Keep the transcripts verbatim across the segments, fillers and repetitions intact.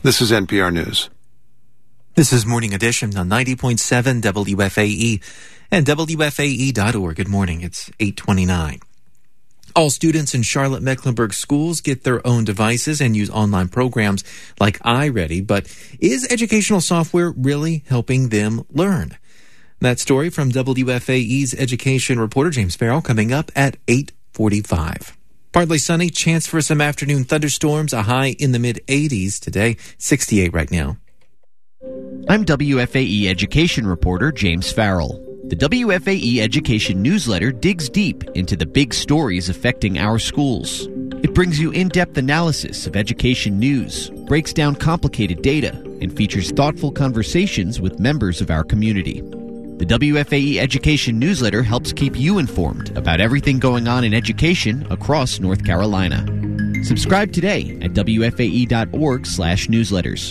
This is N P R News. This is Morning Edition on ninety point seven W F A E and W F A E dot org. Good morning. It's eight twenty-nine. All students in Charlotte-Mecklenburg schools get their own devices and use online programs like iReady, but is educational software really helping them learn? That story from W F A E's education reporter James Farrell coming up at eight forty-five. Partly sunny, chance for some afternoon thunderstorms, a high in the mid-eighties today, sixty-eight right now. I'm W F A E education reporter James Farrell. The W F A E Education newsletter digs deep into the big stories affecting our schools. It brings you in-depth analysis of education news, breaks down complicated data, and features thoughtful conversations with members of our community. The W F A E Education newsletter helps keep you informed about everything going on in education across North Carolina. Subscribe today at W F A E dot org slash newsletters.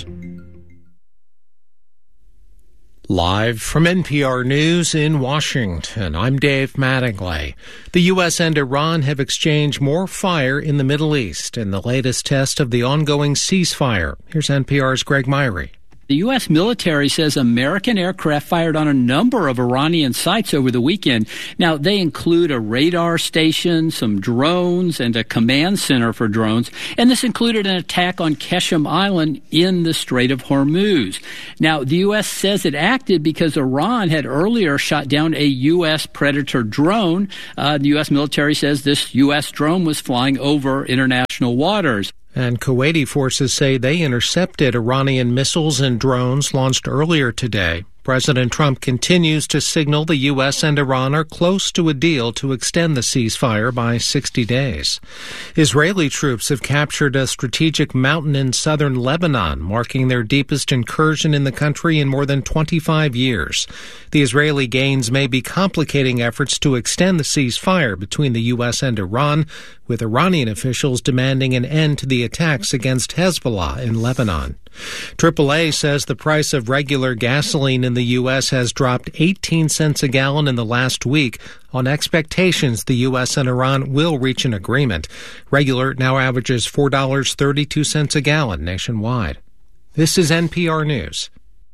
Live from N P R News in Washington, I'm Dave Mattingly. The U S and Iran have exchanged more fire in the Middle East in the latest test of the ongoing ceasefire. Here's N P R's Greg Myrie. The U S military says American aircraft fired on a number of Iranian sites over the weekend. Now, they include a radar station, some drones, and a command center for drones. And this included an attack on Qeshm Island in the Strait of Hormuz. Now, the U S says it acted because Iran had earlier shot down a U S Predator drone. Uh, the U S military says this U S drone was flying over international waters. And Kuwaiti forces say they intercepted Iranian missiles and drones launched earlier today. President Trump continues to signal the U S and Iran are close to a deal to extend the ceasefire by sixty days. Israeli troops have captured a strategic mountain in southern Lebanon, marking their deepest incursion in the country in more than twenty-five years. The Israeli gains may be complicating efforts to extend the ceasefire between the U S and Iran, with Iranian officials demanding an end to the attacks against Hezbollah in Lebanon. triple A says the price of regular gasoline in the U S has dropped eighteen cents a gallon in the last week on expectations the U S and Iran will reach an agreement. Regular now averages four dollars and thirty-two cents a gallon nationwide. This is N P R News.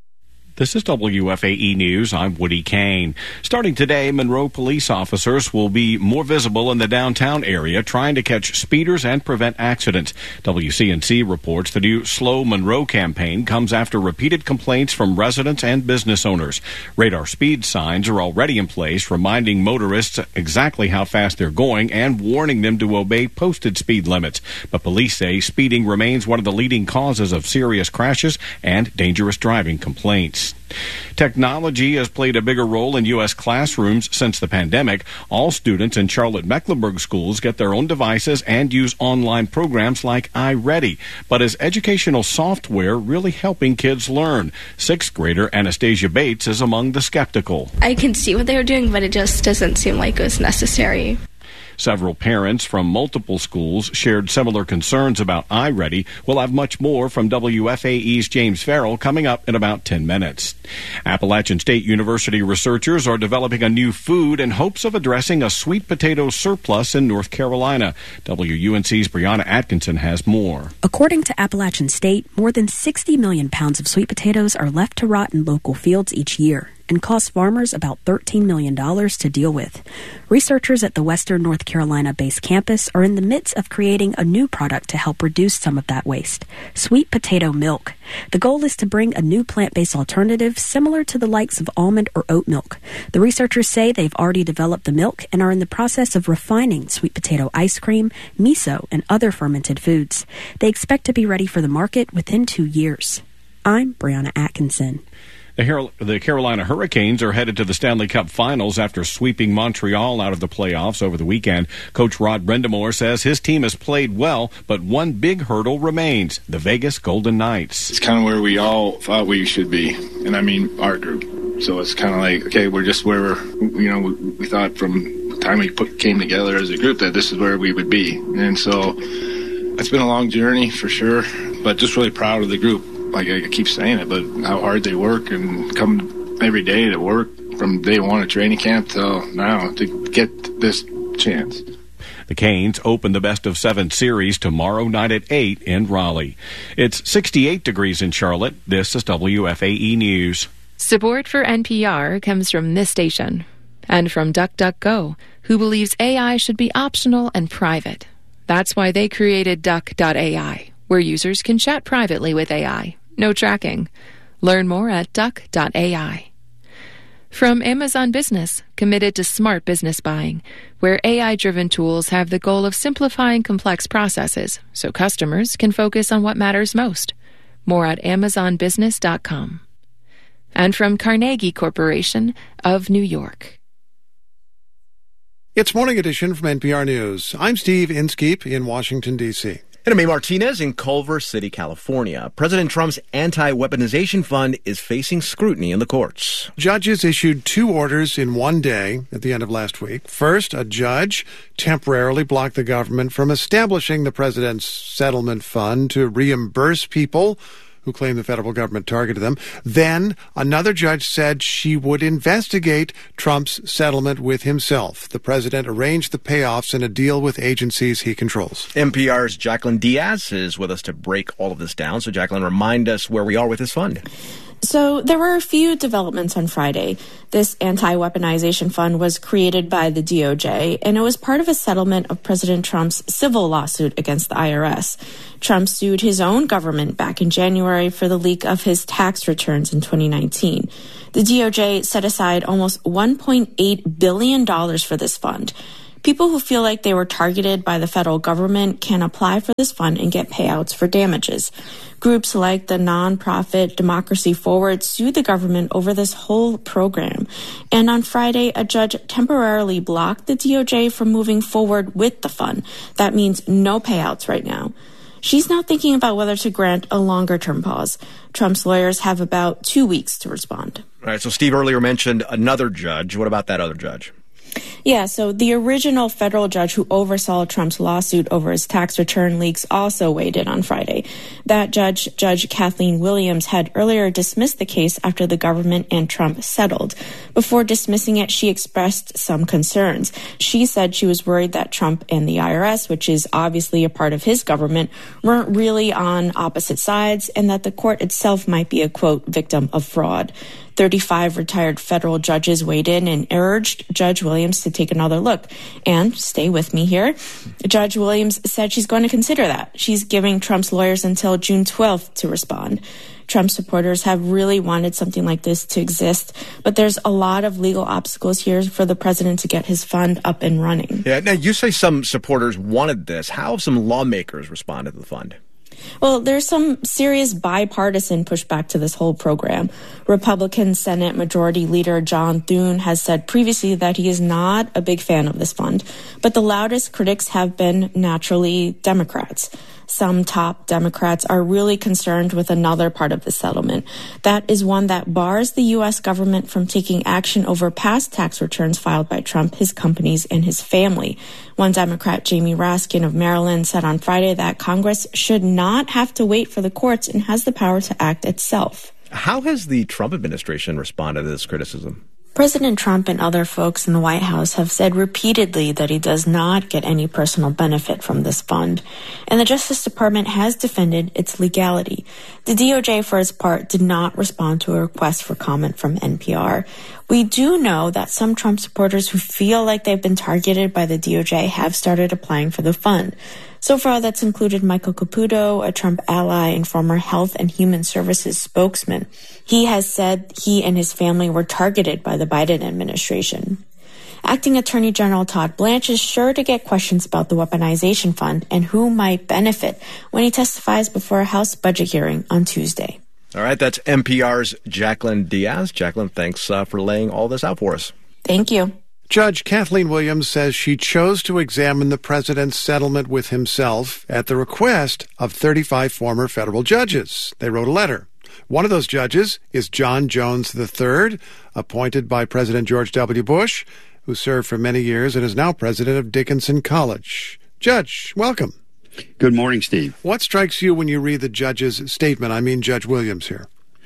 This is W F A E News. I'm Woody Kane. Starting today, Monroe police officers will be more visible in the downtown area, trying to catch speeders and prevent accidents. W C N C reports the new Slow Monroe campaign comes after repeated complaints from residents and business owners. Radar speed signs are already in place, reminding motorists exactly how fast they're going and warning them to obey posted speed limits. But police say speeding remains one of the leading causes of serious crashes and dangerous driving complaints. Technology has played a bigger role in U S classrooms since the pandemic. All students in Charlotte-Mecklenburg schools get their own devices and use online programs like iReady. But is educational software really helping kids learn? Sixth grader Anastasia Bates is among the skeptical. I can see what they were doing, but it just doesn't seem like it was necessary. Several parents from multiple schools shared similar concerns about iReady. We'll have much more from W F A E's James Farrell coming up in about ten minutes. Appalachian State University researchers are developing a new food in hopes of addressing a sweet potato surplus in North Carolina. W U N C's Brianna Atkinson has more. According to Appalachian State, more than sixty million pounds of sweet potatoes are left to rot in local fields each year and cost farmers about thirteen million dollars to deal with. Researchers at the Western North Carolina-based campus are in the midst of creating a new product to help reduce some of that waste, sweet potato milk. The goal is to bring a new plant-based alternative similar to the likes of almond or oat milk. The researchers say they've already developed the milk and are in the process of refining sweet potato ice cream, miso, and other fermented foods. They expect to be ready for the market within two years. I'm Brianna Atkinson. The, Her- the Carolina Hurricanes are headed to the Stanley Cup Finals after sweeping Montreal out of the playoffs over the weekend. Coach Rod Brindamore says his team has played well, but one big hurdle remains, the Vegas Golden Knights. It's kind of where we all thought we should be, and I mean our group. So it's kind of like, okay, we're just where we're, you know, we, we thought from the time we put, came together as a group that this is where we would be. And so it's been a long journey for sure, but just really proud of the group. Like I keep saying it, but how hard they work and come every day to work from day one at training camp till now to get this chance. The The Canes open the best of seven series tomorrow night at eight in Raleigh. It's sixty-eight degrees in Charlotte. This is W F A E News. Support for N P R comes from this station and from DuckDuckGo, who believes A I should be optional and private. That's why they created Duck dot A I, where users can chat privately with A I. No tracking. Learn more at Duck dot A I. From Amazon Business, committed to smart business buying, where A I-driven tools have the goal of simplifying complex processes so customers can focus on what matters most. More at amazon business dot com. And from Carnegie Corporation of New York. It's Morning Edition from N P R News. I'm Steve Inskeep in Washington, D C And I'm Amy Martinez in Culver City, California. President Trump's anti-weaponization fund is facing scrutiny in the courts. Judges issued two orders in one day at the end of last week. First, a judge temporarily blocked the government from establishing the president's settlement fund to reimburse people who claim the federal government targeted them. Then another judge said she would investigate Trump's settlement with himself. The president arranged the payoffs in a deal with agencies he controls. N P R's Jacqueline Diaz is with us to break all of this down. So, Jacqueline, remind us where we are with this fund. So there were a few developments on Friday. This anti-weaponization fund was created by the D O J, and it was part of a settlement of President Trump's civil lawsuit against the I R S. Trump sued his own government back in January for the leak of his tax returns in twenty nineteen. The D O J set aside almost one point eight billion dollars for this fund. People who feel like they were targeted by the federal government can apply for this fund and get payouts for damages. Groups like the nonprofit Democracy Forward sued the government over this whole program. And on Friday, a judge temporarily blocked the D O J from moving forward with the fund. That means no payouts right now. She's now thinking about whether to grant a longer-term pause. Trump's lawyers have about two weeks to respond. All right, so Steve earlier mentioned another judge. What about that other judge? Yeah, so the original federal judge who oversaw Trump's lawsuit over his tax return leaks also weighed in on Friday. That judge, Judge Kathleen Williams, had earlier dismissed the case after the government and Trump settled. Before dismissing it, she expressed some concerns. She said she was worried that Trump and the I R S, which is obviously a part of his government, weren't really on opposite sides, and that the court itself might be a, quote, victim of fraud. thirty-five retired federal judges weighed in and urged Judge Williams to take another look. And stay with me here. Judge Williams said she's going to consider that. She's giving Trump's lawyers until June twelfth to respond. Trump supporters have really wanted something like this to exist, but there's a lot of legal obstacles here for the president to get his fund up and running. Yeah, now you say some supporters wanted this. How have some lawmakers responded to the fund? Well, there's some serious bipartisan pushback to this whole program. Republican Senate Majority Leader John Thune has said previously that he is not a big fan of this fund, but the loudest critics have been naturally Democrats. Some top Democrats are really concerned with another part of the settlement. That is one that bars the U S government from taking action over past tax returns filed by Trump, his companies, and his family. One Democrat, Jamie Raskin of Maryland, said on Friday that Congress should not have to wait for the courts and has the power to act itself. How has the Trump administration responded to this criticism? President Trump and other folks in the White House have said repeatedly that he does not get any personal benefit from this fund, and the Justice Department has defended its legality. The D O J, for its part, did not respond to a request for comment from N P R. We do know that some Trump supporters who feel like they've been targeted by the D O J have started applying for the fund. So far, that's included Michael Caputo, a Trump ally and former Health and Human Services spokesman. He has said he and his family were targeted by the Biden administration. Acting Attorney General Todd Blanche is sure to get questions about the weaponization fund and who might benefit when he testifies before a House budget hearing on Tuesday. All right, that's N P R's Jacqueline Diaz. Jacqueline, thanks uh, for laying all this out for us. Thank you. Judge Kathleen Williams says she chose to examine the president's settlement with himself at the request of thirty-five former federal judges. They wrote a letter. One of those judges is John Jones the third, appointed by President George W. Bush, who served for many years and is now president of Dickinson College. Judge, welcome. Good morning, Steve. What strikes you when you read the judge's statement? I mean, Judge Williams here.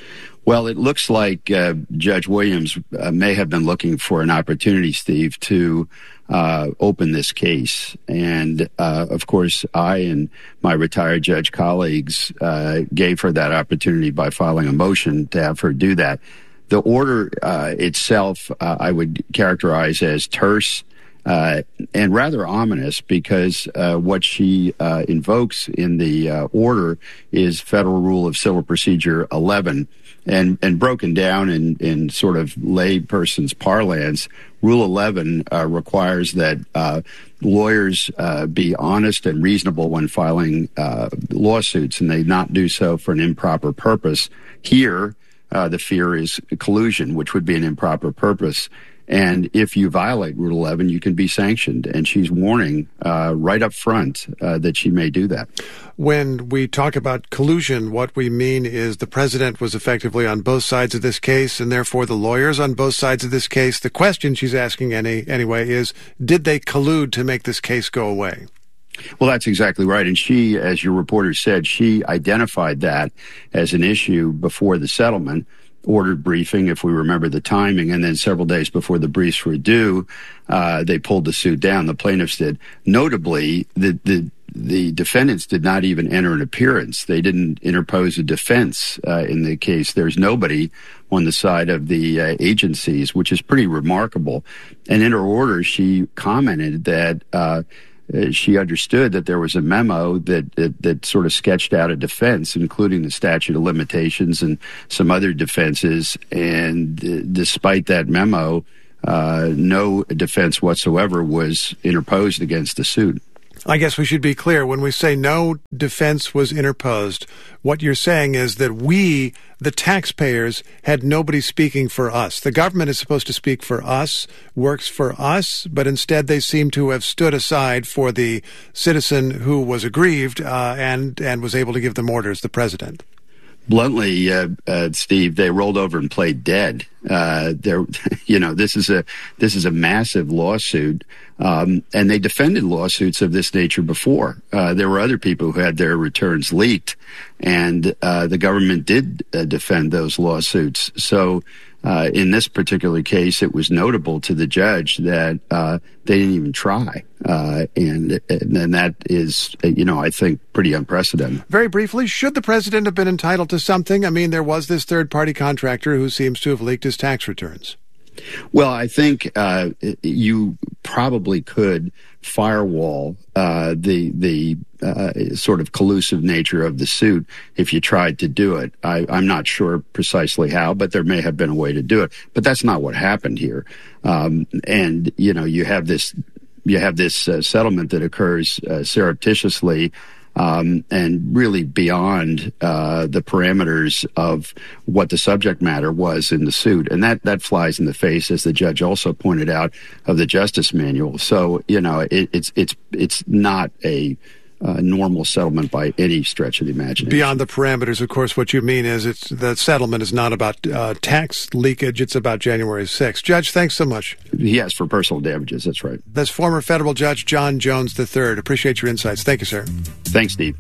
Well, it looks like uh, Judge Williams uh, may have been looking for an opportunity, Steve, to uh, open this case. And, uh, of course, I and my retired judge colleagues uh, gave her that opportunity by filing a motion to have her do that. The order uh, itself, uh, I would characterize as terse uh, and rather ominous, because uh, what she uh, invokes in the uh, order is Federal Rule of Civil Procedure eleven. And, and broken down in, in sort of layperson's parlance, Rule eleven uh, requires that uh, lawyers uh, be honest and reasonable when filing uh, lawsuits, and they not do so for an improper purpose. Here, uh, the fear is collusion, which would be an improper purpose. And if you violate Rule eleven, you can be sanctioned. And she's warning uh, right up front uh, that she may do that. When we talk about collusion, what we mean is the president was effectively on both sides of this case, and therefore the lawyers on both sides of this case. The question she's asking any, anyway is, did they collude to make this case go away? Well, that's exactly right. And she, as your reporter said, she identified that as an issue before the settlement. Ordered briefing, if we remember the timing, and then several days before the briefs were due, uh, they pulled the suit down. The plaintiffs did. Notably, the, the the defendants did not even enter an appearance. They didn't interpose a defense uh, in the case. There's nobody on the side of the uh, agencies, which is pretty remarkable. And in her order, she commented that uh, she understood that there was a memo that, that that sort of sketched out a defense, including the statute of limitations and some other defenses. And uh, despite that memo, uh, no defense whatsoever was interposed against the suit. I guess we should be clear. When we say no defense was interposed, what you're saying is that we, the taxpayers, had nobody speaking for us. The government is supposed to speak for us, works for us, but instead they seem to have stood aside for the citizen who was aggrieved uh, and, and was able to give them orders, the president. Bluntly, uh, uh, Steve, they rolled over and played dead. Uh, they're, you know, this is a this is a massive lawsuit, um, and they defended lawsuits of this nature before. Uh, there were other people who had their returns leaked, and uh, the government did uh, defend those lawsuits. So, uh, in this particular case, it was notable to the judge that uh, they didn't even try, uh, and and that is, you know, I think pretty unprecedented. Very briefly, should the president have been entitled to something? I mean, there was this third-party contractor who seems to have leaked his tax returns. Well, I think uh, you probably could firewall uh, the the uh, sort of collusive nature of the suit if you tried to do it. I, I'm not sure precisely how, but there may have been a way to do it. But that's not what happened here. Um, and you know, you have this you have this uh, settlement that occurs uh, surreptitiously. Um, and really beyond uh, the parameters of what the subject matter was in the suit. And that, that flies in the face, as the judge also pointed out, of the Justice Manual. So, you know, it, it's it's it's not a uh, normal settlement by any stretch of the imagination. Beyond the parameters, of course, what you mean is it's the settlement is not about uh, tax leakage. It's about January sixth. Judge, thanks so much. Yes, for personal damages. That's right. That's former federal judge John Jones the third. Appreciate your insights. Thank you, sir. Thanks, Steve.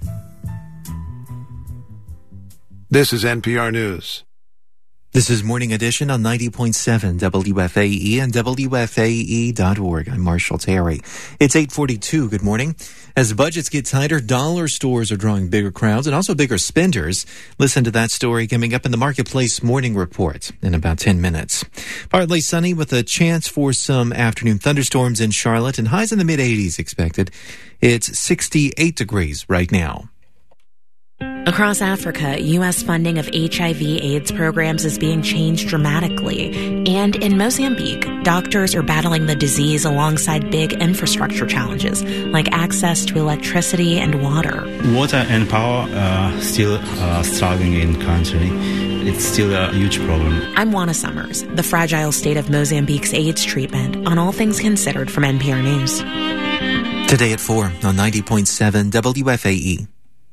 This is N P R News. This is Morning Edition on ninety point seven W F A E and W F A E dot org. I'm Marshall Terry. It's eight forty-two. Good morning. As budgets get tighter, dollar stores are drawing bigger crowds and also bigger spenders. Listen to that story coming up in the Marketplace Morning Report in about ten minutes. Partly sunny with a chance for some afternoon thunderstorms in Charlotte and highs in the mid eighties expected. It's sixty-eight degrees right now. Across Africa, U S funding of H I V AIDS programs is being changed dramatically. And in Mozambique, doctors are battling the disease alongside big infrastructure challenges, like access to electricity and water. Water and power are still uh, struggling in the country. It's still a huge problem. I'm Juana Summers, the fragile state of Mozambique's AIDS treatment, on All Things Considered from N P R News. Today at four on ninety point seven W F A E.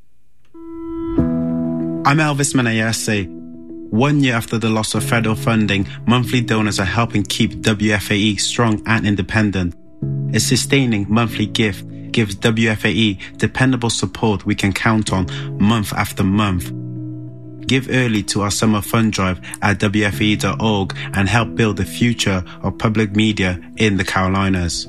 I'm Elvis Manayase. One year after the loss of federal funding, monthly donors are helping keep W F A E strong and independent. A sustaining monthly gift gives W F A E dependable support we can count on month after month. Give early to our summer fund drive at W F A E dot org and help build the future of public media in the Carolinas.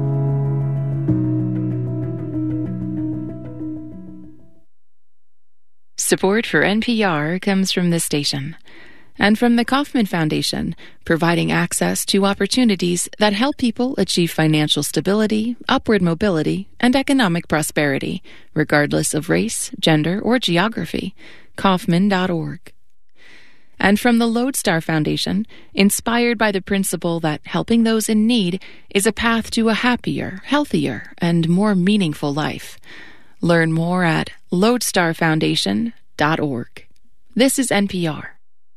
Support for N P R comes from this station and from the Kauffman Foundation, providing access to opportunities that help people achieve financial stability, upward mobility, and economic prosperity, regardless of race, gender, or geography. Kauffman dot org. And from the Lodestar Foundation, inspired by the principle that helping those in need is a path to a happier, healthier, and more meaningful life. Learn more at lodestar foundation dot org. This is N P R.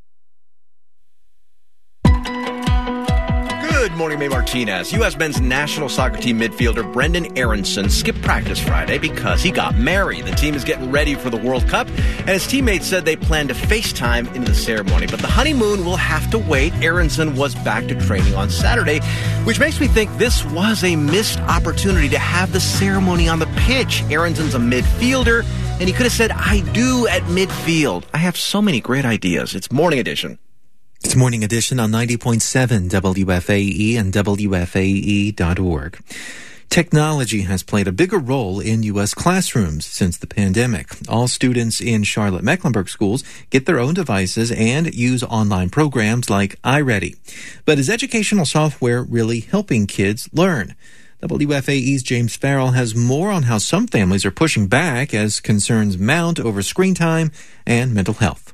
Good morning, May Martinez. U S men's national soccer team midfielder Brenden Aaronson skipped practice Friday because he got married. The team is getting ready for the World Cup, and his teammates said they plan to FaceTime into the ceremony. But the honeymoon will have to wait. Aaronson was back to training on Saturday, which makes me think this was a missed opportunity to have the ceremony on the pitch. Aaronson's a midfielder, and he could have said, "I do" at midfield. I have so many great ideas. It's Morning Edition. It's Morning Edition on ninety point seven W F A E and W F A E dot org. Technology has played a bigger role in U S classrooms since the pandemic. All students in Charlotte-Mecklenburg schools get their own devices and use online programs like iReady. But is educational software really helping kids learn? W F A E's James Farrell has more on how some families are pushing back as concerns mount over screen time and mental health.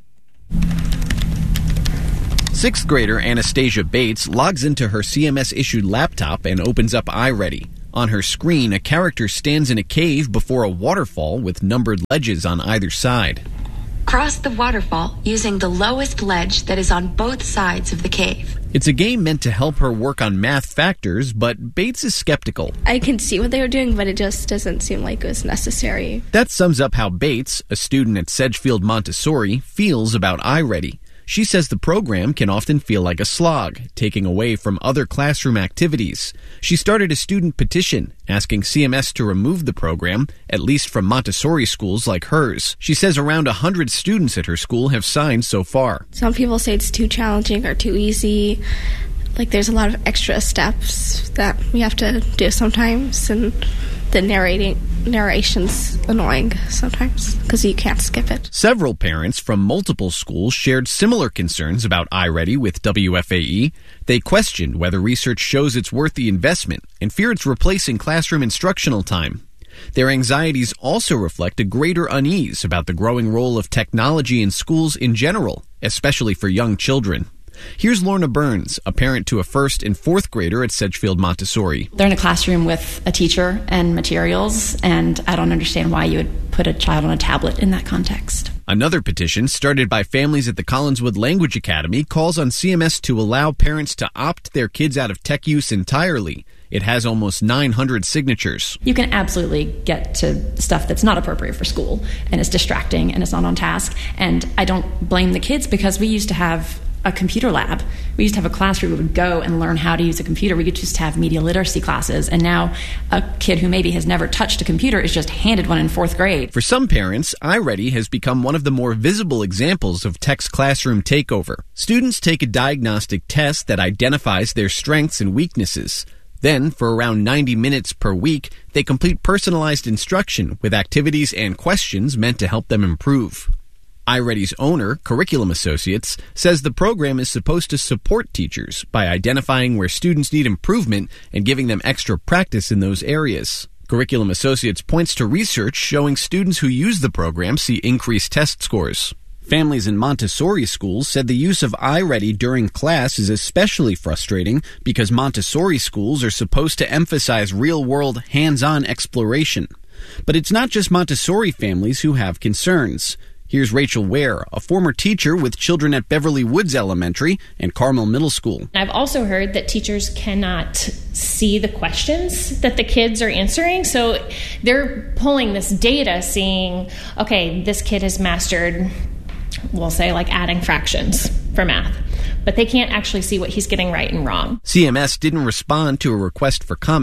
Sixth grader Anastasia Bates logs into her C M S-issued laptop and opens up iReady. On her screen, a character stands in a cave before a waterfall with numbered ledges on either side. Cross the waterfall using the lowest ledge that is on both sides of the cave. It's a game meant to help her work on math factors, but Bates is skeptical. I can see what they were doing, but it just doesn't seem like it was necessary. That sums up how Bates, a student at Sedgefield Montessori, feels about iReady. She says the program can often feel like a slog, taking away from other classroom activities. She started a student petition asking C M S to remove the program, at least from Montessori schools like hers. She says around one hundred students at her school have signed so far. Some people say it's too challenging or too easy. Like there's a lot of extra steps that we have to do sometimes, and the narrating narration's annoying sometimes because you can't skip it. Several parents from multiple schools shared similar concerns about iReady with W F A E. They questioned whether research shows it's worth the investment and fear it's replacing classroom instructional time. Their anxieties also reflect a greater unease about the growing role of technology in schools in general, especially for young children. Here's Lorna Burns, a parent to a first and fourth grader at Sedgefield Montessori. They're in a classroom with a teacher and materials, and I don't understand why you would put a child on a tablet in that context. Another petition, started by families at the Collinswood Language Academy, calls on C M S to allow parents to opt their kids out of tech use entirely. It has almost nine hundred signatures. You can absolutely get to stuff that's not appropriate for school, and it's distracting, and it's not on task. And I don't blame the kids, because we used to have a computer lab. We used to have a class where we would go and learn how to use a computer. We could just have media literacy classes, and now a kid who maybe has never touched a computer is just handed one in fourth grade. For some parents, iReady has become one of the more visible examples of tech's classroom takeover. Students take a diagnostic test that identifies their strengths and weaknesses. Then, for around ninety minutes per week, they complete personalized instruction with activities and questions meant to help them improve. iReady's owner, Curriculum Associates, says the program is supposed to support teachers by identifying where students need improvement and giving them extra practice in those areas. Curriculum Associates points to research showing students who use the program see increased test scores. Families in Montessori schools said the use of iReady during class is especially frustrating because Montessori schools are supposed to emphasize real-world, hands-on exploration. But it's not just Montessori families who have concerns. Here's Rachel Ware, a former teacher with children at Beverly Woods Elementary and Carmel Middle School. I've also heard that teachers cannot see the questions that the kids are answering. So they're pulling this data, seeing, okay, this kid has mastered, we'll say, like adding fractions for math, but they can't actually see what he's getting right and wrong. C M S didn't respond to a request for comment.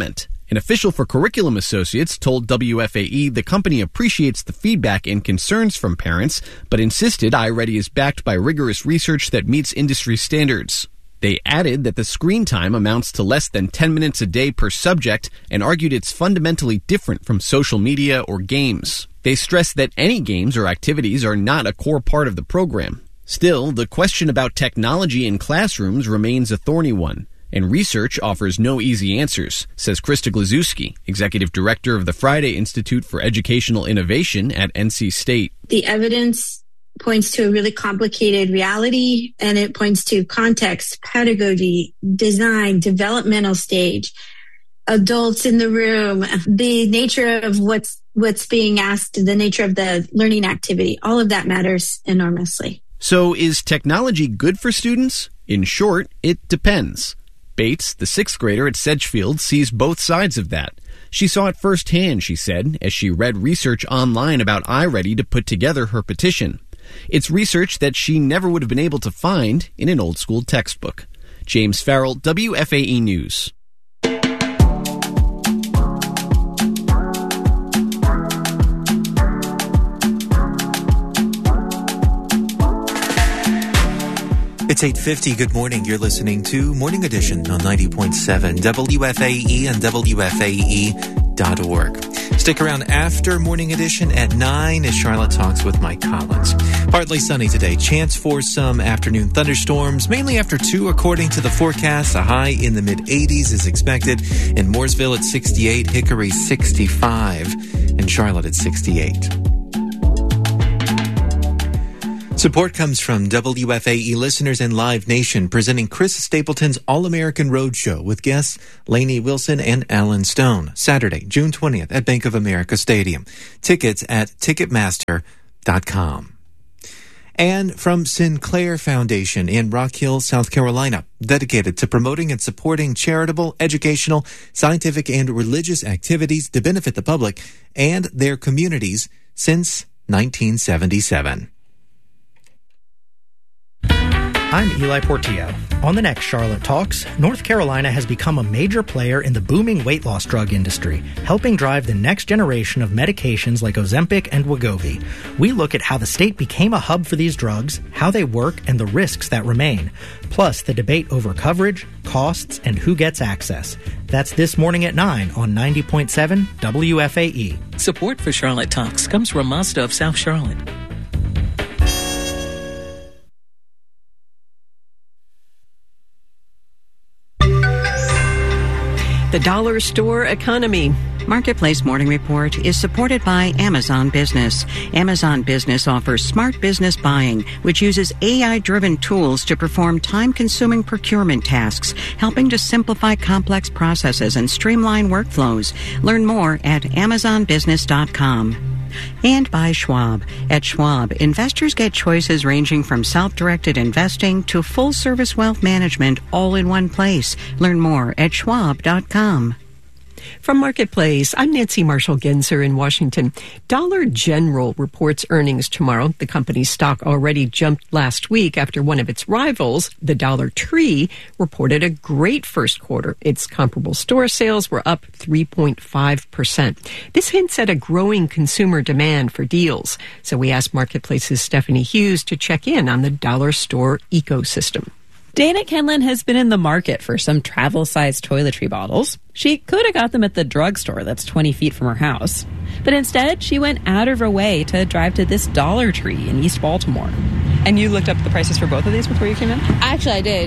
An official for Curriculum Associates told W F A E the company appreciates the feedback and concerns from parents, but insisted iReady is backed by rigorous research that meets industry standards. They added that the screen time amounts to less than ten minutes a day per subject and argued it's fundamentally different from social media or games. They stressed that any games or activities are not a core part of the program. Still, the question about technology in classrooms remains a thorny one, and research offers no easy answers, says Krista Glazewski, Executive Director of the Friday Institute for Educational Innovation at N C State. The evidence points to a really complicated reality, and it points to context, pedagogy, design, developmental stage, adults in the room, the nature of what's what's being asked, the nature of the learning activity. All of that matters enormously. So is technology good for students? In short, it depends. Bates, the sixth grader at Sedgefield, sees both sides of that. She saw it firsthand, she said, as she read research online about iReady to put together her petition. It's research that she never would have been able to find in an old-school textbook. James Farrell, W F A E News. It's eight fifty. Good morning. You're listening to Morning Edition on ninety point seven W F A E and W F A E dot org. Stick around after Morning Edition at nine as Charlotte talks with Mike Collins. Partly sunny today. Chance for some afternoon thunderstorms, mainly after two according to the forecast. A high in the mid-eighties is expected. In Mooresville at sixty-eight, Hickory sixty-five, and Charlotte at sixty-eight. Support comes from W F A E listeners and Live Nation, presenting Chris Stapleton's All-American Roadshow with guests Lainey Wilson and Alan Stone, Saturday, June twentieth at Bank of America Stadium. Tickets at Ticketmaster dot com. And from Sinclair Foundation in Rock Hill, South Carolina, dedicated to promoting and supporting charitable, educational, scientific, and religious activities to benefit the public and their communities since nineteen seventy-seven. I'm Eli Portillo. On the next Charlotte Talks, North Carolina has become a major player in the booming weight loss drug industry, helping drive the next generation of medications like Ozempic and Wegovy. We look at how the state became a hub for these drugs, how they work, and the risks that remain. Plus, the debate over coverage, costs, and who gets access. That's this morning at nine on ninety point seven W F A E. Support for Charlotte Talks comes from Mazda of South Charlotte. The Dollar Store Economy. Marketplace Morning Report is supported by Amazon Business. Amazon Business offers smart business buying, which uses A I-driven tools to perform time-consuming procurement tasks, helping to simplify complex processes and streamline workflows. Learn more at amazon business dot com. And by Schwab. At Schwab, investors get choices ranging from self-directed investing to full-service wealth management all in one place. Learn more at schwab dot com. From Marketplace, I'm Nancy Marshall-Genzer in Washington. Dollar General reports earnings tomorrow. The company's stock already jumped last week after one of its rivals, the Dollar Tree, reported a great first quarter. Its comparable store sales were up three point five percent. This hints at a growing consumer demand for deals. So we asked Marketplace's Stephanie Hughes to check in on the dollar store ecosystem. Dana Kenlin has been in the market for some travel-sized toiletry bottles. She could have got them at the drugstore that's twenty feet from her house. But instead, she went out of her way to drive to this Dollar Tree in East Baltimore. And you looked up the prices for both of these before you came in? Actually, I did.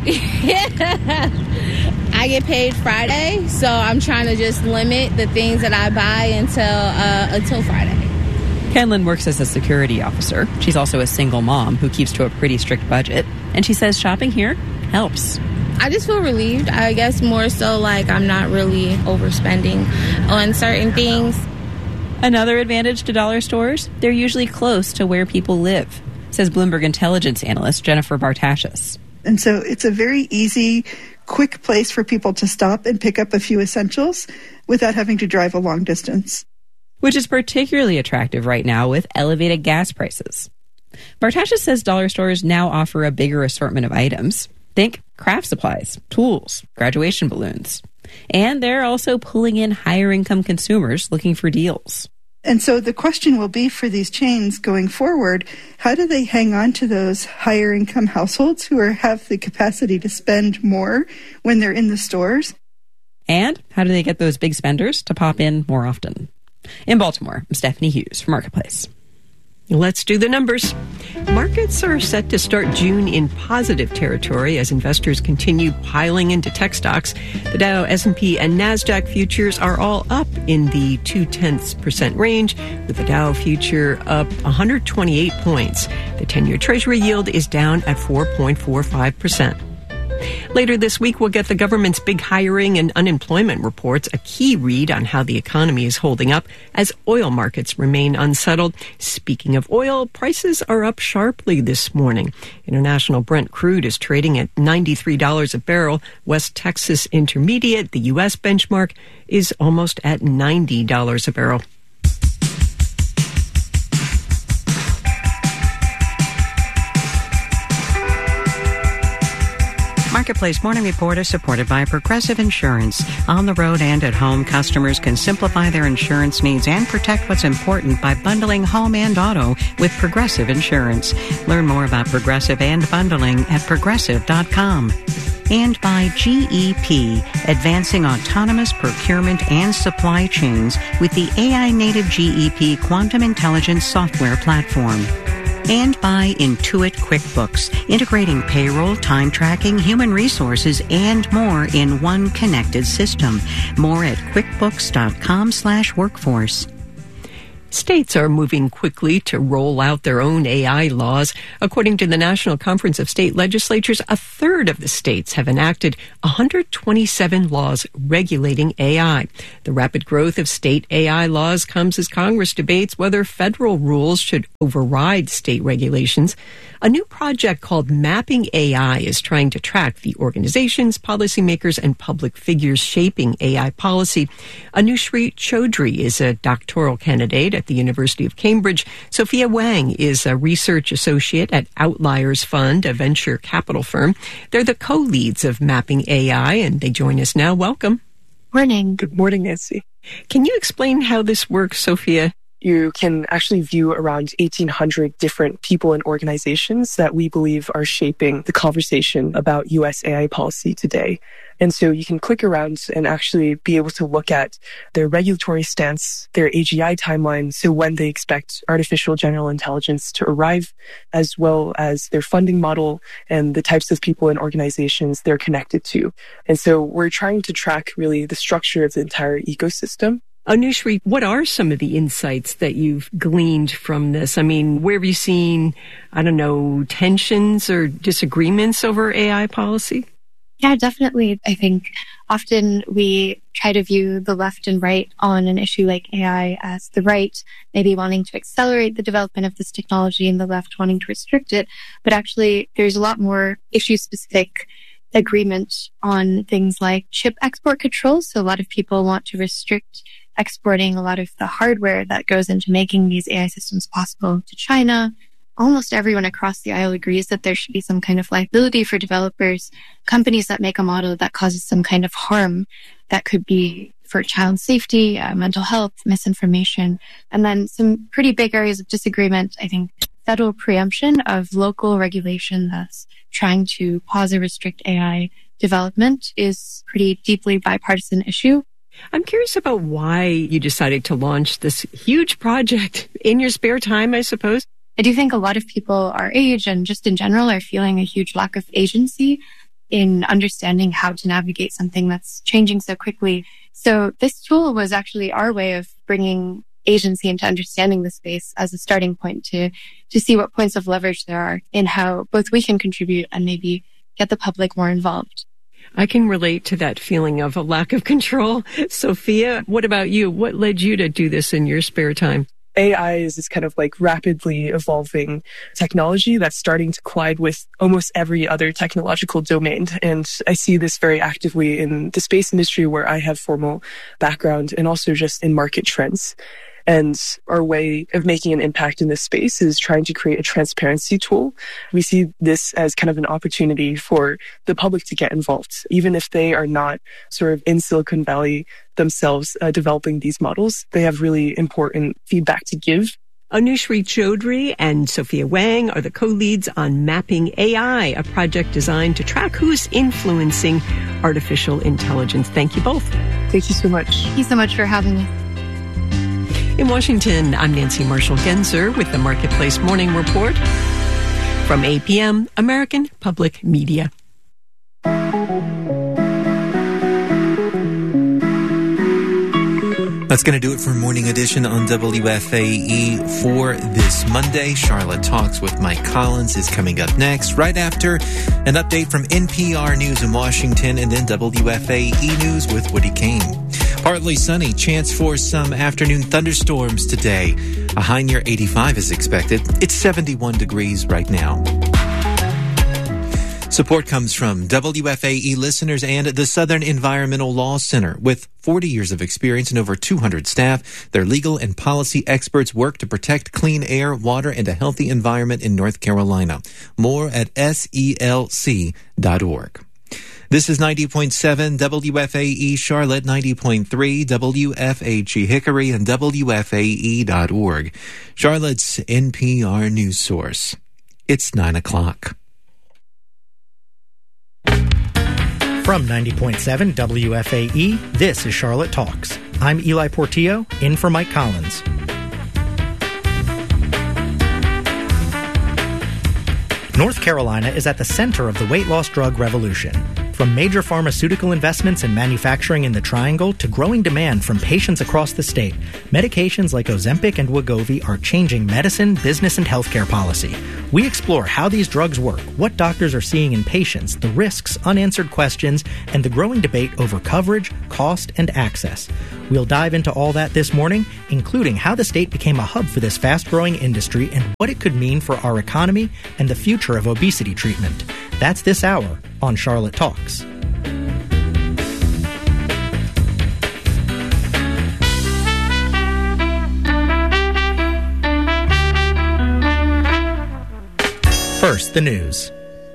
I get paid Friday, so I'm trying to just limit the things that I buy until uh, until Friday. Kenlin works as a security officer. She's also a single mom who keeps to a pretty strict budget. And she says shopping here helps. I just feel relieved. I guess more so like I'm not really overspending on certain things. Another advantage to dollar stores, they're usually close to where people live, says Bloomberg intelligence analyst Jennifer Bartashis. And so it's a very easy, quick place for people to stop and pick up a few essentials without having to drive a long distance. Which is particularly attractive right now with elevated gas prices. Bartashis says dollar stores now offer a bigger assortment of items. Think craft supplies, tools, graduation balloons. And they're also pulling in higher income consumers looking for deals. And so the question will be for these chains going forward, how do they hang on to those higher income households who are, have the capacity to spend more when they're in the stores? And how do they get those big spenders to pop in more often? In Baltimore, I'm Stephanie Hughes for Marketplace. Let's do the numbers. Markets are set to start June in positive territory as investors continue piling into tech stocks. The Dow, S and P, and NASDAQ futures are all up in the two-tenths percent range, with the Dow future up one hundred twenty-eight points. The ten-year Treasury yield is down at four point four five percent. Later this week, we'll get the government's big hiring and unemployment reports, a key read on how the economy is holding up as oil markets remain unsettled. Speaking of oil, prices are up sharply this morning. International Brent crude is trading at ninety-three dollars a barrel. West Texas Intermediate, the U S benchmark, is almost at ninety dollars a barrel. Marketplace Morning Report is supported by Progressive Insurance. On the road and at home, customers can simplify their insurance needs and protect what's important by bundling home and auto with Progressive Insurance. Learn more about Progressive and bundling at progressive dot com. And by G E P, advancing autonomous procurement and supply chains with the A I-native G E P Quantum Intelligence software platform. And by Intuit QuickBooks, integrating payroll, time tracking, human resources, and more in one connected system. More at quickbooks dot com slash workforce. States are moving quickly to roll out their own A I laws. According to the National Conference of State Legislatures, a third of the states have enacted one hundred twenty-seven laws regulating A I. The rapid growth of state A I laws comes as Congress debates whether federal rules should override state regulations. A new project called Mapping A I is trying to track the organizations, policymakers, and public figures shaping A I policy. Anushree Chaudhry is a doctoral candidate at the University of Cambridge. Sophia Wang is a research associate at Outliers Fund, a venture capital firm. They're the co-leads of Mapping A I, and they join us now. Welcome. Morning. Good morning, Nancy. Can you explain how this works, Sophia? You can actually view around eighteen hundred different people and organizations that we believe are shaping the conversation about U S A I policy today. And so you can click around and actually be able to look at their regulatory stance, their A G I timeline, so when they expect artificial general intelligence to arrive, as well as their funding model and the types of people and organizations they're connected to. And so we're trying to track really the structure of the entire ecosystem. Anushree, what are some of the insights that you've gleaned from this? I mean, where have you seen, I don't know, tensions or disagreements over A I policy? Yeah, definitely. I think often we try to view the left and right on an issue like A I as the right, maybe wanting to accelerate the development of this technology and the left wanting to restrict it. But actually, there's a lot more issue-specific agreement on things like chip export controls. So a lot of people want to restrict exporting a lot of the hardware that goes into making these A I systems possible to China. Almost everyone across the aisle agrees that there should be some kind of liability for developers, companies that make a model that causes some kind of harm that could be for child safety, uh, mental health, misinformation. And then some pretty big areas of disagreement, I think, federal preemption of local regulation that's trying to pause or restrict A I development is pretty deeply bipartisan issue. I'm curious about why you decided to launch this huge project in your spare time, I suppose. I do think a lot of people our age and just in general are feeling a huge lack of agency in understanding how to navigate something that's changing so quickly. So this tool was actually our way of bringing agency into understanding the space as a starting point to, to see what points of leverage there are in how both we can contribute and maybe get the public more involved. I can relate to that feeling of a lack of control. Sophia, what about you? What led you to do this in your spare time? A I is this kind of like rapidly evolving technology that's starting to collide with almost every other technological domain. And I see this very actively in the space industry where I have formal background and also just in market trends. And our way of making an impact in this space is trying to create a transparency tool. We see this as kind of an opportunity for the public to get involved, even if they are not sort of in Silicon Valley themselves uh, developing these models. They have really important feedback to give. Anushree Chaudhry and Sophia Wang are the co-leads on Mapping A I, a project designed to track who's influencing artificial intelligence. Thank you both. Thank you so much. Thank you so much for having me. In Washington, I'm Nancy Marshall-Genzer with the Marketplace Morning Report from A P M, American Public Media. That's going to do it for Morning Edition on W F A E for this Monday. Charlotte Talks with Mike Collins is coming up next, right after an update from N P R News in Washington, and then W F A E News with Woody Kane. Partly sunny, chance for some afternoon thunderstorms today. A high near eighty-five is expected. It's seventy-one degrees right now. Support comes from W F A E listeners and the Southern Environmental Law Center. With forty years of experience and over two hundred staff, their legal and policy experts work to protect clean air, water, and a healthy environment in North Carolina. More at S E L C dot org. This is ninety point seven W F A E Charlotte, ninety point three W F H E Hickory, and W F A E dot org. Charlotte's N P R news source. It's nine o'clock. From ninety point seven W F A E, this is Charlotte Talks. I'm Eli Portillo, in for Mike Collins. North Carolina is at the center of the weight loss drug revolution. From major pharmaceutical investments in manufacturing in the Triangle to growing demand from patients across the state, medications like Ozempic and Wegovy are changing medicine, business, and healthcare policy. We explore how these drugs work, what doctors are seeing in patients, the risks, unanswered questions, and the growing debate over coverage, cost, and access. We'll dive into all that this morning, including how the state became a hub for this fast-growing industry and what it could mean for our economy and the future of obesity treatment. That's this hour on Charlotte Talks. First, the news.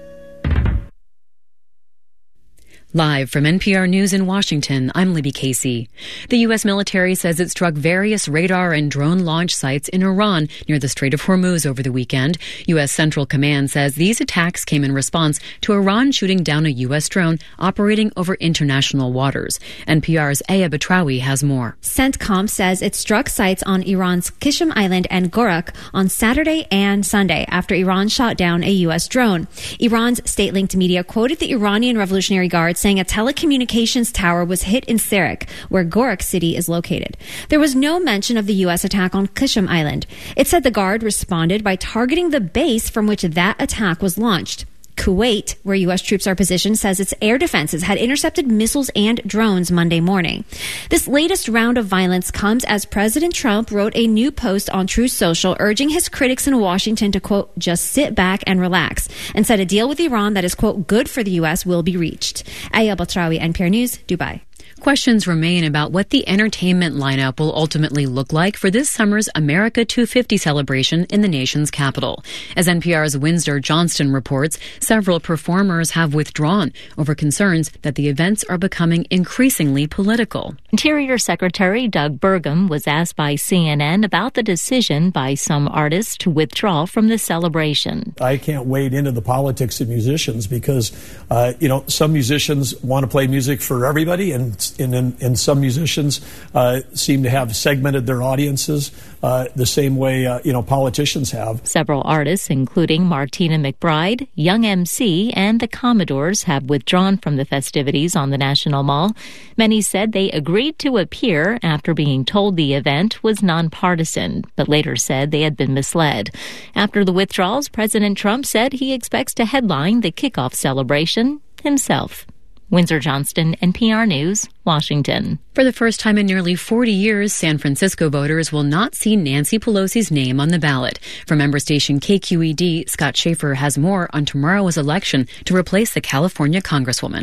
Live from N P R News in Washington, I'm Libby Casey. The U S military says it struck various radar and drone launch sites in Iran near the Strait of Hormuz over the weekend. U S Central Command says these attacks came in response to Iran shooting down a U S drone operating over international waters. N P R's Aya Batrawi has more. CENTCOM says it struck sites on Iran's Qishm Island and Gorak on Saturday and Sunday after Iran shot down a U S drone. Iran's state-linked media quoted the Iranian Revolutionary Guard saying a telecommunications tower was hit in Serik, where Gorak City is located. There was no mention of the U S attack on Qishm Island. It said the Guard responded by targeting the base from which that attack was launched. Kuwait, where U S troops are positioned, says its air defenses had intercepted missiles and drones Monday morning. This latest round of violence comes as President Trump wrote a new post on Truth Social urging his critics in Washington to, quote, just sit back and relax, and said a deal with Iran that is, quote, good for the U S will be reached. Aya Batrawi, N P R News, Dubai. Questions remain about what the entertainment lineup will ultimately look like for this summer's America two fifty celebration in the nation's capital. As N P R's Winsor Johnston reports, several performers have withdrawn over concerns that the events are becoming increasingly political. Interior Secretary Doug Burgum was asked by C N N about the decision by some artists to withdraw from the celebration. I can't wade into the politics of musicians because, uh, you know, some musicians want to play music for everybody, and And, and, and some musicians uh, seem to have segmented their audiences uh, the same way, uh, you know, politicians have. Several artists, including Martina McBride, Young M C, and the Commodores, have withdrawn from the festivities on the National Mall. Many said they agreed to appear after being told the event was nonpartisan, but later said they had been misled. After the withdrawals, President Trump said he expects to headline the kickoff celebration himself. Winsor Johnston, N P R News, Washington. For the first time in nearly forty years, San Francisco voters will not see Nancy Pelosi's name on the ballot. For member station K Q E D, Scott Schaefer has more on tomorrow's election to replace the California Congresswoman.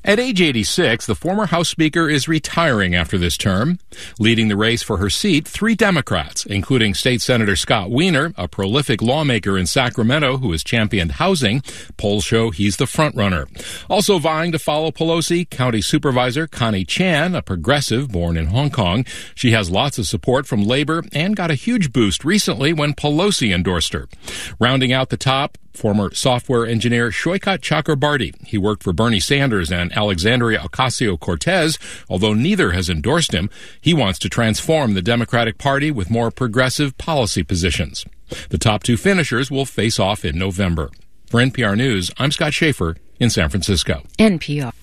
At age eighty-six, the former House Speaker is retiring after this term. Leading the race for her seat, three Democrats, including State Senator Scott Wiener, a prolific lawmaker in Sacramento who has championed housing. Polls show he's the frontrunner. Also vying to follow Pelosi, County Supervisor Connie Chan, a progressive born in Hong Kong. She has lots of support from Labor and got a huge boost recently when Pelosi endorsed her. Rounding out the top, former software engineer Shoykat Chakrabarti. He worked for Bernie Sanders and Alexandria Ocasio-Cortez, although neither has endorsed him. He wants to transform the Democratic Party with more progressive policy positions. The top two finishers will face off in November. For N P R News, I'm Scott Schaefer in San Francisco. N P R.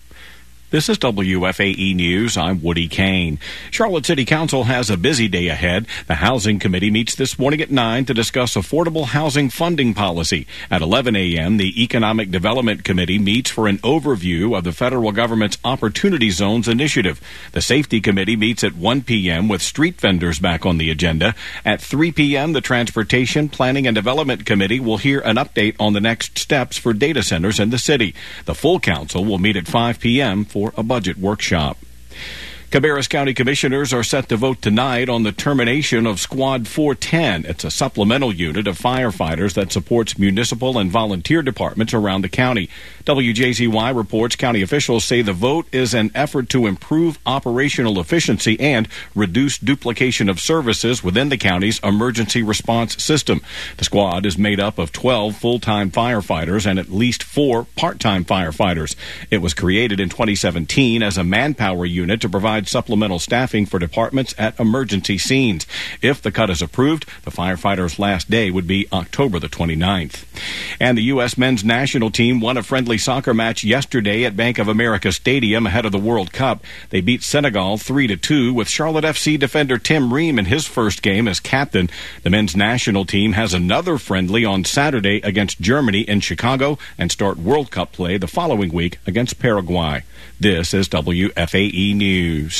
This is W F A E News. I'm Woody Kane. Charlotte City Council has a busy day ahead. The Housing Committee meets this morning at nine to discuss affordable housing funding policy. At eleven a.m., the Economic Development Committee meets for an overview of the federal government's Opportunity Zones initiative. The Safety Committee meets at one p.m. with street vendors back on the agenda. At three p.m., the Transportation, Planning, and Development Committee will hear an update on the next steps for data centers in the city. The full council will meet at five p.m. for a budget workshop. Cabarrus County Commissioners are set to vote tonight on the termination of Squad four ten. It's a supplemental unit of firefighters that supports municipal and volunteer departments around the county. W J Z Y reports county officials say the vote is an effort to improve operational efficiency and reduce duplication of services within the county's emergency response system. The squad is made up of twelve full-time firefighters and at least four part-time firefighters. It was created in twenty seventeen as a manpower unit to provide supplemental staffing for departments at emergency scenes. If the cut is approved, the firefighters' last day would be October the twenty-ninth. And the U S men's national team won a friendly soccer match yesterday at Bank of America Stadium ahead of the World Cup. They beat Senegal three to two with Charlotte F C defender Tim Ream in his first game as captain. The men's national team has another friendly on Saturday against Germany in Chicago and start World Cup play the following week against Paraguay. This is W F A E News.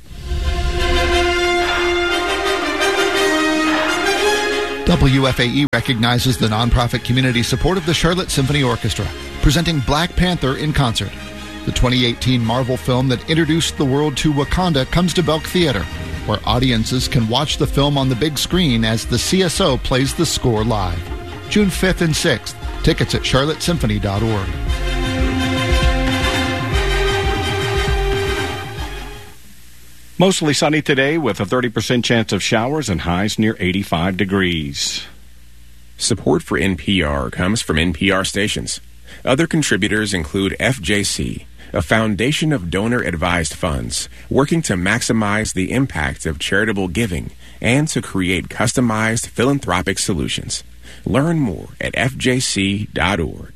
W F A E recognizes the nonprofit community support of the Charlotte Symphony Orchestra, presenting Black Panther in concert. The twenty eighteen Marvel film that introduced the world to Wakanda comes to Belk Theater, where audiences can watch the film on the big screen as the C S O plays the score live. June fifth and sixth. Tickets at charlotte symphony dot org. Mostly sunny today with a thirty percent chance of showers and highs near eighty-five degrees. Support for N P R comes from N P R stations. Other contributors include F J C, a foundation of donor-advised funds working to maximize the impact of charitable giving and to create customized philanthropic solutions. Learn more at f j c dot org.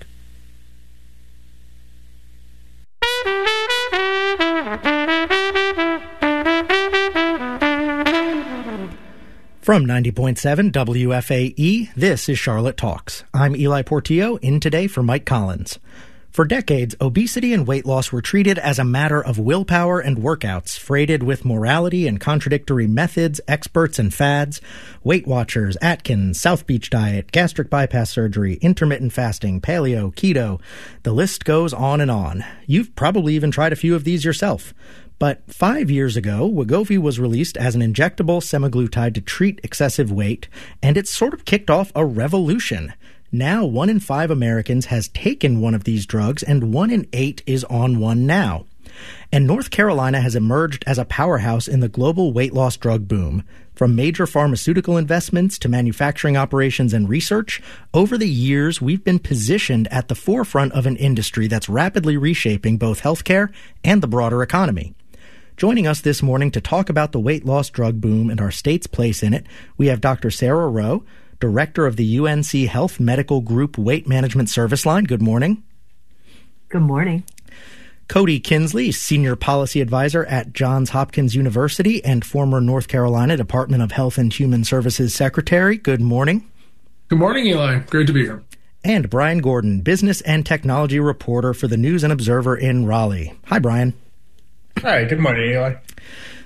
From ninety point seven W F A E, this is Charlotte Talks. I'm Eli Portillo, in today for Mike Collins. For decades, obesity and weight loss were treated as a matter of willpower and workouts, freighted with morality and contradictory methods, experts and fads. Weight Watchers, Atkins, South Beach Diet, gastric bypass surgery, intermittent fasting, paleo, keto. The list goes on and on. You've probably even tried a few of these yourself. But five years ago, Wegovy was released as an injectable semaglutide to treat excessive weight, and it's sort of kicked off a revolution. Now, one in five Americans has taken one of these drugs, and one in eight is on one now. And North Carolina has emerged as a powerhouse in the global weight loss drug boom. From major pharmaceutical investments to manufacturing operations and research, over the years, we've been positioned at the forefront of an industry that's rapidly reshaping both healthcare and the broader economy. Joining us this morning to talk about the weight loss drug boom and our state's place in it, we have Doctor Sarah Rowe, Director of the U N C Health Medical Group Weight Management Service Line. Good morning. Good morning. Cody Kinsley, Senior Policy Advisor at Johns Hopkins University and former North Carolina Department of Health and Human Services Secretary. Good morning. Good morning, Eli. Great to be here. And Brian Gordon, Business and Technology Reporter for the News and Observer in Raleigh. Hi, Brian. Hi, good morning, Eli.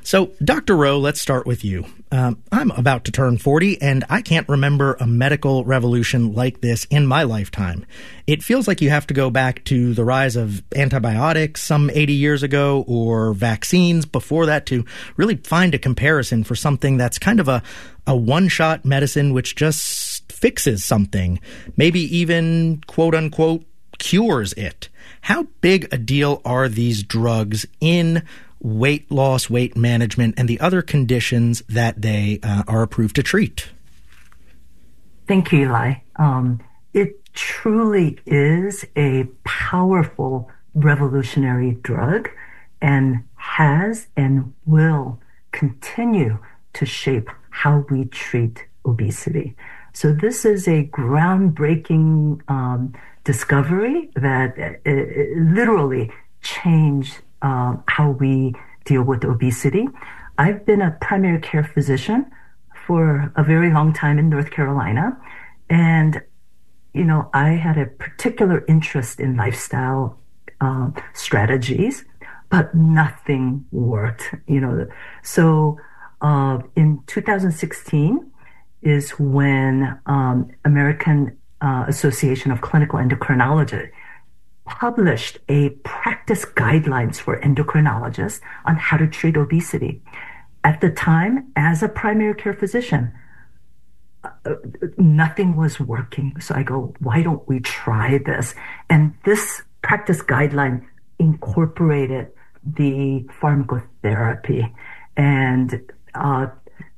So, Doctor Rowe, let's start with you. Um, I'm about to turn forty, and I can't remember a medical revolution like this in my lifetime. It feels like you have to go back to the rise of antibiotics some eighty years ago or vaccines before that to really find a comparison for something that's kind of a, a one-shot medicine which just fixes something, maybe even, quote-unquote, cures it. How big a deal are these drugs in weight loss, weight management, and the other conditions that they uh, are approved to treat? Thank you, Eli. Um, it truly is a powerful revolutionary drug and has and will continue to shape how we treat obesity. So this is a groundbreaking um, discovery that uh, literally changed Uh, how we deal with obesity. I've been a primary care physician for a very long time in North Carolina. And, you know, I had a particular interest in lifestyle uh, strategies, but nothing worked, you know. So uh, in two thousand sixteen is when um, American uh, Association of Clinical Endocrinology published a practice guidelines for endocrinologists on how to treat obesity. At the time, as a primary care physician, uh, nothing was working. So I go, why don't we try this? And this practice guideline incorporated the pharmacotherapy. And uh,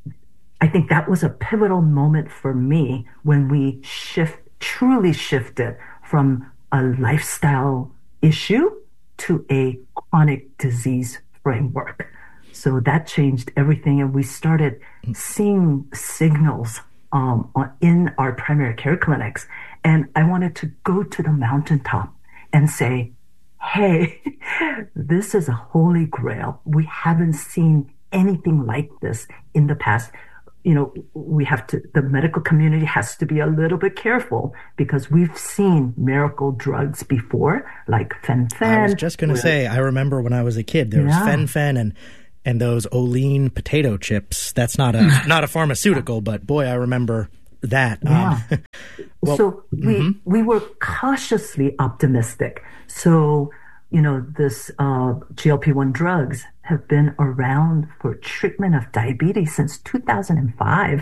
I think that was a pivotal moment for me when we shift, truly shifted from a lifestyle issue to a chronic disease framework. So that changed everything. And we started seeing signals um, in our primary care clinics. And I wanted to go to the mountaintop and say, hey, this is a holy grail. We haven't seen anything like this in the past. You know, we have to, the medical community has to be a little bit careful because we've seen miracle drugs before, like fen-phen. I was just going to say, I remember when I was a kid, there was Yeah. fen-phen and and those Olean potato chips. That's not a not a pharmaceutical, but boy, I remember that. Yeah. Um, well, so we mhm. we were cautiously optimistic. So, you know, this uh, G L P one drugs have been around for treatment of diabetes since two thousand five.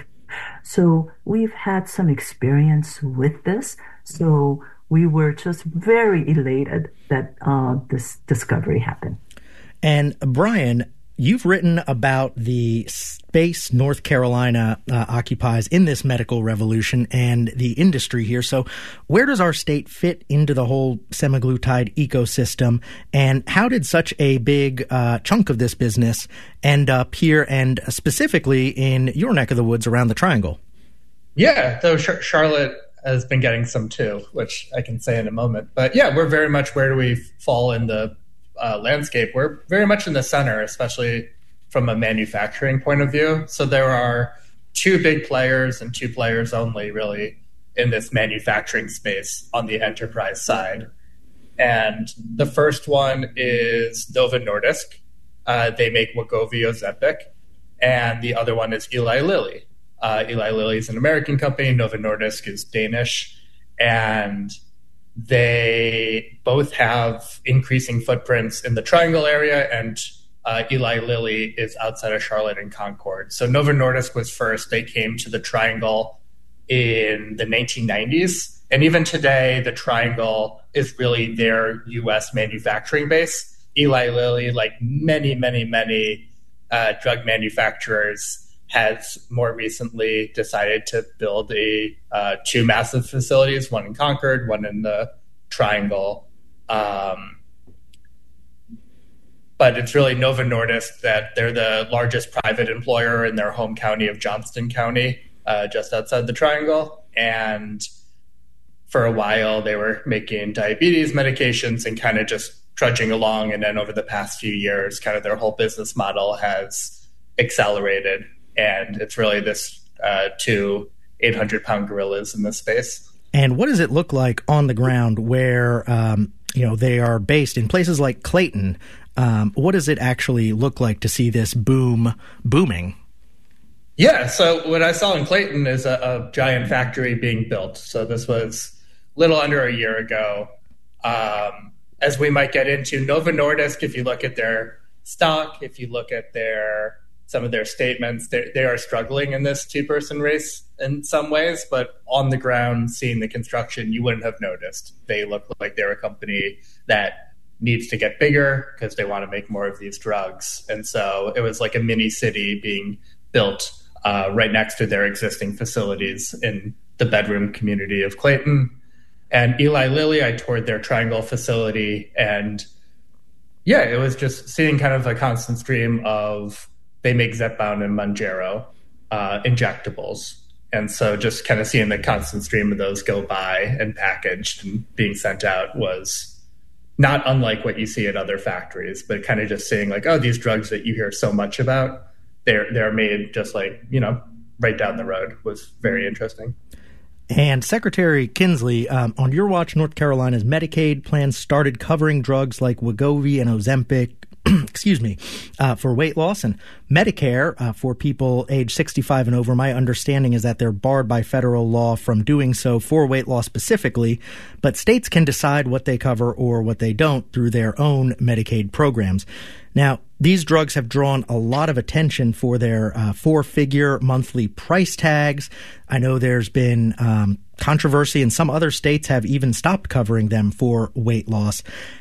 So we've had some experience with this. So we were just very elated that uh, this discovery happened. And Brian, you've written about the space North Carolina uh, occupies in this medical revolution and the industry here. So where does our state fit into the whole semaglutide ecosystem? And how did such a big uh, chunk of this business end up here and specifically in your neck of the woods around the Triangle? Yeah, though Char- Charlotte has been getting some too, which I can say in a moment. But yeah, we're very much where do we fall in the uh, landscape? We're very much in the center, especially from a manufacturing point of view. So there are two big players and two players only really in this manufacturing space on the enterprise side. And the first one is Novo Nordisk. Uh, they make Wegovy, Ozempic. And the other one is Eli Lilly. Uh, Eli Lilly is an American company. Novo Nordisk is Danish. And they both have increasing footprints in the Triangle area, and uh, Eli Lilly is outside of Charlotte and Concord. So Novo Nordisk was first. They came to the Triangle in the nineteen nineties. And even today, the Triangle is really their U S manufacturing base. Eli Lilly, like many, many, many uh, drug manufacturers, has more recently decided to build a uh, two massive facilities, one in Concord, one in the Triangle. Um, but it's really Novo Nordisk that they're the largest private employer in their home county of Johnston County, uh, just outside the Triangle. And for a while, they were making diabetes medications and kind of just trudging along. And then over the past few years, kind of their whole business model has accelerated. And it's really this uh, two eight hundred pound gorillas in this space. And what does it look like on the ground where, um, you know, they are based in places like Clayton? Um, what does it actually look like to see this boom booming? Yeah, so what I saw in Clayton is a, a giant factory being built. So this was a little under a year ago. Um, as we might get into, Novo Nordisk, if you look at their stock, if you look at their some of their statements, they, they are struggling in this two-person race in some ways, but on the ground, seeing the construction, you wouldn't have noticed. They look like they're a company that needs to get bigger because they want to make more of these drugs. And so it was like a mini city being built uh, right next to their existing facilities in the bedroom community of Clayton. And Eli Lilly, I toured their Triangle facility, and yeah, it was just seeing kind of a constant stream of, they make Zepbound and Mounjaro uh, injectables. And so just kind of seeing the constant stream of those go by and packaged and being sent out was not unlike what you see at other factories, but kind of just seeing like, oh, these drugs that you hear so much about, they're they're made just like, you know, right down the road was very interesting. And Secretary Kinsley, um, on your watch, North Carolina's Medicaid plans started covering drugs like Wegovy and Ozempic, excuse me, uh, for weight loss, and Medicare uh, for people age sixty-five and over. My understanding is that they're barred by federal law from doing so for weight loss specifically, but states can decide what they cover or what they don't through their own Medicaid programs. Now, these drugs have drawn a lot of attention for their uh, four-figure monthly price tags. I know there's been um, controversy, and some other states have even stopped covering them for weight loss.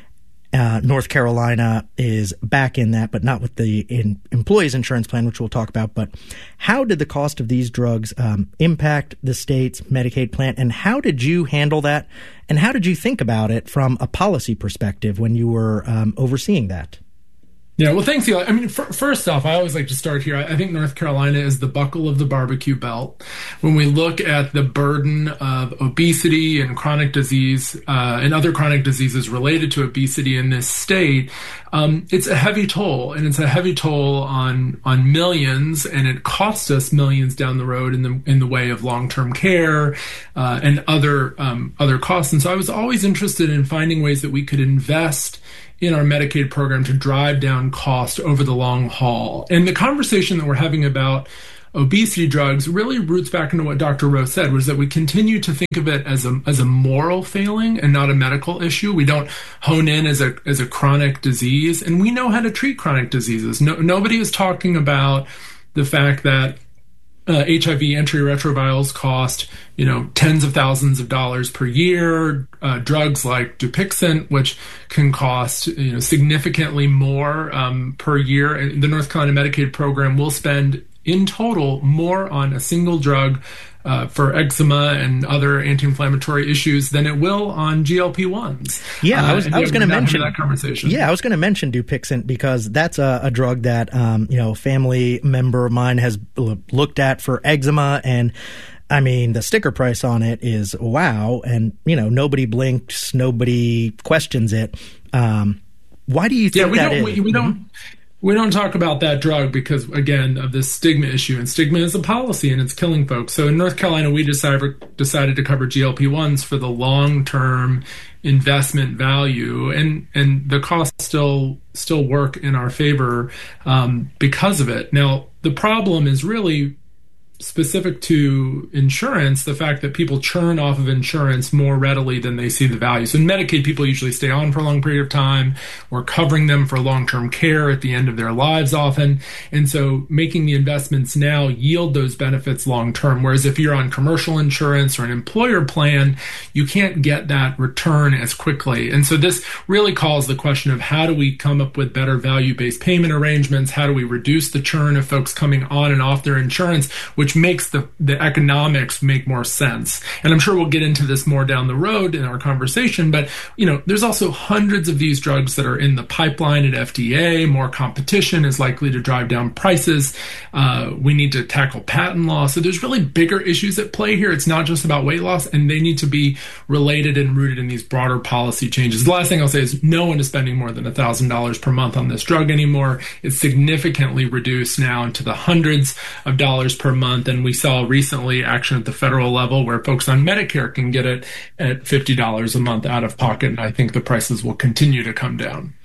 Uh, North Carolina is back in that, but not with the in, employees insurance plan, which we'll talk about. But how did the cost of these drugs um, impact the state's Medicaid plan, and how did you handle that? And how did you think about it from a policy perspective when you were um, overseeing that? Yeah, well, thanks, Eli. I mean, f- first off, I always like to start here. I think North Carolina is the buckle of the barbecue belt. When we look at the burden of obesity and chronic disease uh, and other chronic diseases related to obesity in this state, um, it's a heavy toll, and it's a heavy toll on on millions, and it costs us millions down the road in the in the way of long-term care uh, and other um, other costs. And so I was always interested in finding ways that we could invest in our Medicaid program to drive down cost over the long haul. And the conversation that we're having about obesity drugs really roots back into what Doctor Rowe said, was that we continue to think of it as a as a moral failing and not a medical issue. We don't hone in as a as a chronic disease, and we know how to treat chronic diseases. No, nobody is talking about the fact that Uh, H I V antiretrovirals cost, you know, tens of thousands of dollars per year. Uh, drugs like Dupixent, which can cost, you know, significantly more um, per year. And the North Carolina Medicaid program will spend in total more on a single drug uh, for eczema and other anti-inflammatory issues than it will on G L P ones. Yeah, uh, I was, I was going to mention that conversation. Yeah, I was going to mention Dupixent because that's a, a drug that um, you know, a family member of mine has looked at for eczema, and I mean, the sticker price on it is wow, and you know, nobody blinks, nobody questions it. Um, why do you think yeah, we that don't, is? We, we don't. Mm-hmm. We don't talk about that drug because, again, of this stigma issue. And stigma is a policy, and it's killing folks. So in North Carolina, we decided, decided to cover G L P ones for the long-term investment value. And, and the costs still still work in our favor um, because of it. Now, the problem is really specific to insurance, the fact that people churn off of insurance more readily than they see the value. So in Medicaid, people usually stay on for a long period of time. We're covering them for long-term care at the end of their lives often. And so making the investments now yield those benefits long-term. Whereas if you're on commercial insurance or an employer plan, you can't get that return as quickly. And so this really calls the question of how do we come up with better value-based payment arrangements? How do we reduce the churn of folks coming on and off their insurance, which which makes the, the economics make more sense. And I'm sure we'll get into this more down the road in our conversation, but you know, there's also hundreds of these drugs that are in the pipeline at F D A. More competition is likely to drive down prices. Uh, we need to tackle patent law. So there's really bigger issues at play here. It's not just about weight loss, and they need to be related and rooted in these broader policy changes. The last thing I'll say is no one is spending more than one thousand dollars per month on this drug anymore. It's significantly reduced now into the hundreds of dollars per month. And we saw recently action at the federal level where folks on Medicare can get it at fifty dollars a month out of pocket. And I think the prices will continue to come down.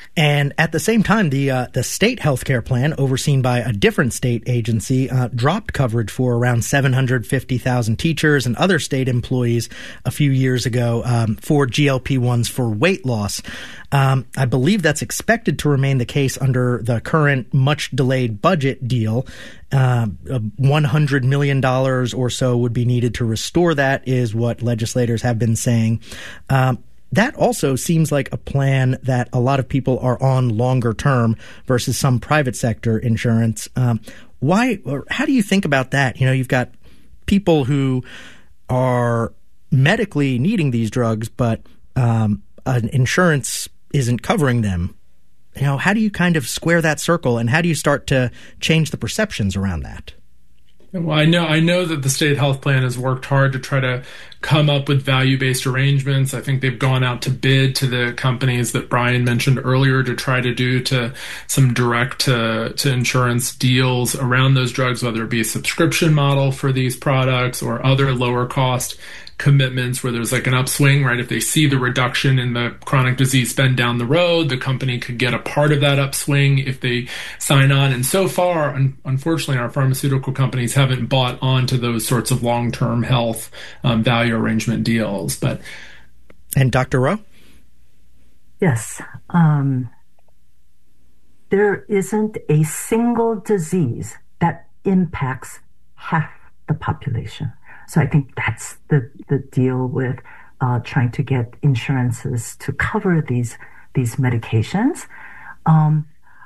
And at the same time, the uh, the state healthcare plan, overseen by a different state agency, uh, dropped coverage for around seven hundred fifty thousand teachers and other state employees a few years ago um, for G L P ones for weight loss. Um, I believe that's expected to remain the case under the current much-delayed budget deal. Uh, one hundred million dollars or so would be needed to restore that, is what legislators have been saying. Um, That also seems like a plan that a lot of people are on longer term versus some private sector insurance. Um, why, or how do you think about that? You know, you've got people who are medically needing these drugs, but um, an insurance isn't covering them. You know, how do you kind of square that circle, and how do you start to change the perceptions around that? Well, I know I know that the state health plan has worked hard to try to come up with value-based arrangements. I think they've gone out to bid to the companies that Brian mentioned earlier to try to do to some direct to, to insurance deals around those drugs, whether it be a subscription model for these products or other lower cost commitments where there's like an upswing, right? If they see the reduction in the chronic disease spend down the road, the company could get a part of that upswing if they sign on. And so far, un- unfortunately, our pharmaceutical companies haven't bought onto those sorts of long-term health um, value arrangement deals. But and Doctor Rowe? Yes. Um, there isn't a single disease that impacts half the population. So I think that's the, the deal with uh, trying to get insurances to cover these these medications. Um,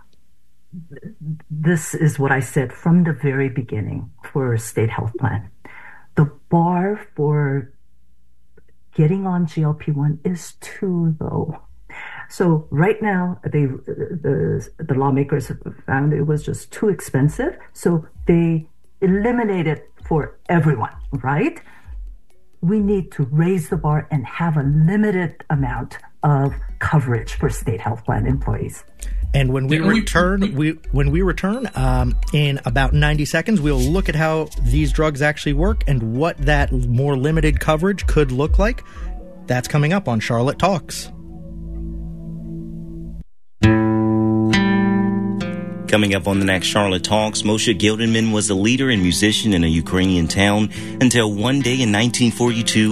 this is what I said from the very beginning for a state health plan. The bar for getting on G L P one is too low. So right now, they the the lawmakers have found it was just too expensive, so they eliminated for everyone, right? We need to raise the bar and have a limited amount of coverage for state health plan employees. And when we return, we when we return um, in about ninety seconds, we'll look at how these drugs actually work and what that more limited coverage could look like. That's coming up on Charlotte Talks. Coming up on the next Charlotte Talks, Moshe Gildenman was a leader and musician in a Ukrainian town until one day in nineteen forty-two